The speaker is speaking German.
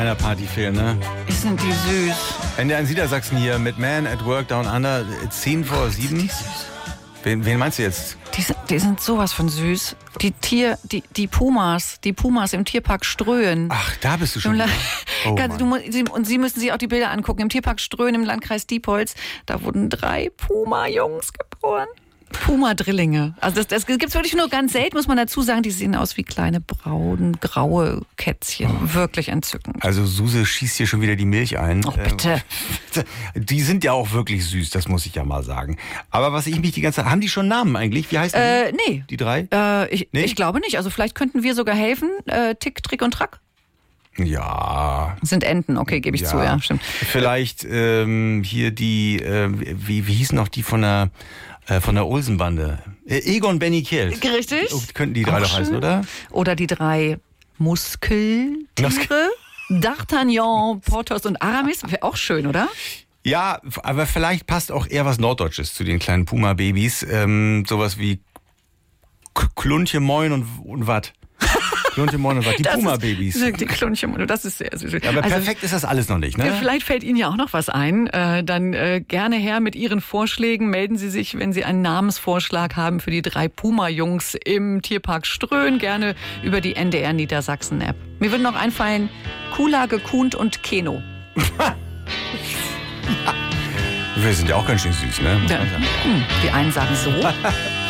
Einer Partyfilm, ne? Sind die süß. NDR in Niedersachsen hier mit Man at Work Down Under, 10 vor 7. Wen meinst du jetzt? Die sind sowas von süß. Die Pumas im Tierpark Ströhen. Ach, da bist du schon wieder. Oh, und Sie müssen sich auch die Bilder angucken. Im Tierpark Ströhen im Landkreis Diepholz, da wurden 3 Puma-Jungs geboren. Puma-Drillinge. Also das gibt's wirklich nur ganz selten, muss man dazu sagen. Die sehen aus wie kleine graue Kätzchen. Wirklich entzückend. Also Suse schießt hier schon wieder die Milch ein. Oh, bitte. Die sind ja auch wirklich süß, das muss ich ja mal sagen. Aber was ich mich die ganze Zeit... Haben die schon Namen eigentlich? Wie heißen die? Nee. Die 3? Nee? Ich glaube nicht. Also vielleicht könnten wir sogar helfen. Tick, Trick und Track. Ja. Sind Enten, okay, gebe ich zu, ja, stimmt. Vielleicht hier die... wie hießen noch die von der Olsenbande? Egon Benny Kjeld. Richtig. Könnten die 3 doch heißen, oder? Oder die 3 Muskeltiere. D'Artagnan, Porthos und Aramis. Wäre auch schön, oder? Ja, aber vielleicht passt auch eher was Norddeutsches zu den kleinen Puma-Babys. Sowas wie Klunche Moin und Watt. Klunche Moin und Watt, die Puma-Babys. Die Klunche Moin, das ist sehr süß. Ja, aber perfekt ist das alles noch nicht, ne? Vielleicht fällt Ihnen ja auch noch was ein. Dann gerne her mit Ihren Vorschlägen. Melden Sie sich, wenn Sie einen Namensvorschlag haben für die 3 Puma-Jungs im Tierpark Ströhen. Gerne über die NDR Niedersachsen-App. Mir würde noch einfallen, Kula, Gekuhnt und Keno. Ja. Wir sind ja auch ganz schön süß, ne? Die einen sagen so.